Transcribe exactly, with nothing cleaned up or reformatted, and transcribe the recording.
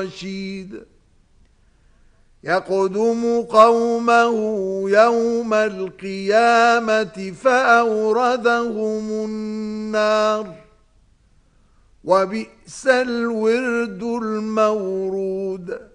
رشيد يقدم قومه يوم القيامة فأوردهم النار وبئس الورد المورود